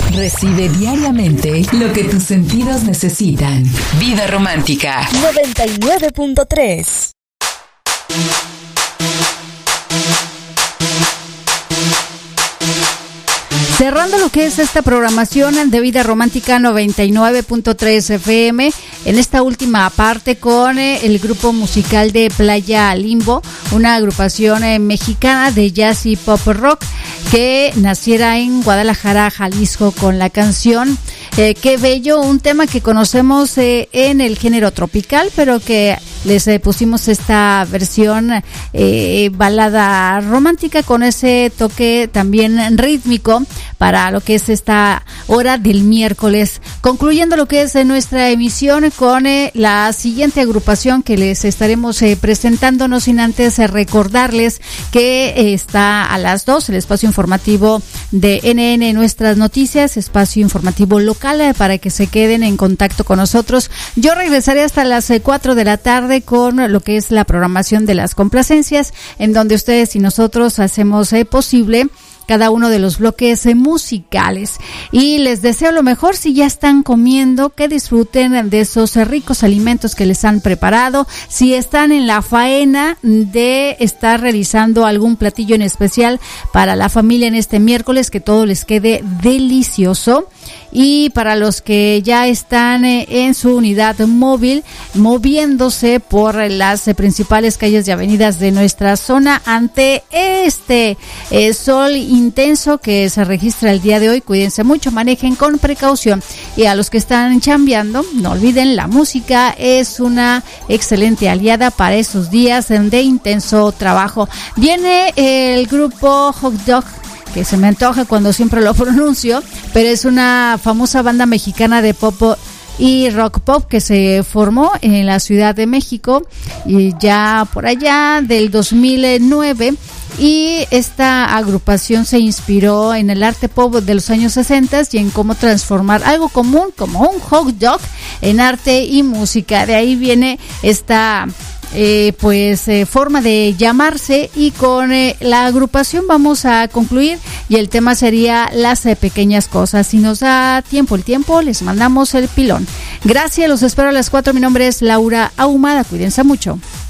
Recibe diariamente lo que tus sentidos necesitan. Vida Romántica 99.3. Cerrando lo que es esta programación de Vida Romántica 99.3 FM, en esta última parte con el grupo musical de Playa Limbo, una agrupación mexicana de jazz y pop rock que naciera en Guadalajara, Jalisco, con la canción Qué Bello, un tema que conocemos en el género tropical, pero que les pusimos esta versión balada romántica con ese toque también rítmico para lo que es esta hora del miércoles. Concluyendo lo que es nuestra emisión con la siguiente agrupación que les estaremos presentando, no sin antes recordarles que está a las 2 el espacio informativo de NN Nuestras Noticias, espacio informativo local, para que se queden en contacto con nosotros. Yo regresaré hasta las 4 de la tarde con lo que es la programación de las complacencias, en donde ustedes y nosotros hacemos posible cada uno de los bloques musicales. Y les deseo lo mejor si ya están comiendo, que disfruten de esos ricos alimentos que les han preparado. Si están en la faena de estar realizando algún platillo en especial para la familia en este miércoles, que todo les quede delicioso. Y para los que ya están en su unidad móvil, moviéndose por las principales calles y avenidas de nuestra zona ante este sol intenso que se registra el día de hoy, cuídense mucho, manejen con precaución. Y a los que están chambeando, no olviden, la música es una excelente aliada para esos días de intenso trabajo. Viene el grupo Hot Dog, que se me antoja cuando siempre lo pronuncio, pero es una famosa banda mexicana de pop y rock pop que se formó en la Ciudad de México y ya por allá del 2009, y esta agrupación se inspiró en el arte pop de los años 60 y en cómo transformar algo común como un hot dog en arte y música. De ahí viene esta forma de llamarse, y con la agrupación vamos a concluir y el tema sería las pequeñas cosas. Si nos da tiempo el tiempo, les mandamos el pilón. Gracias, los espero a las 4. Mi nombre es Laura Ahumada, cuídense mucho.